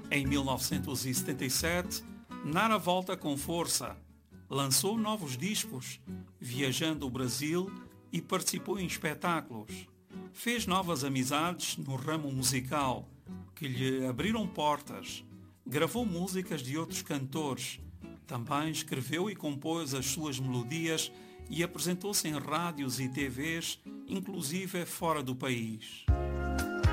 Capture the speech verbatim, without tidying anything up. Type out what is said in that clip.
Em mil novecentos e setenta e sete, Nara volta com força. Lançou novos discos, viajando o Brasil e participou em espetáculos. Fez novas amizades no ramo musical, que lhe abriram portas. Gravou músicas de outros cantores. Também escreveu e compôs as suas melodias e apresentou-se em rádios e T Vs, inclusive fora do país.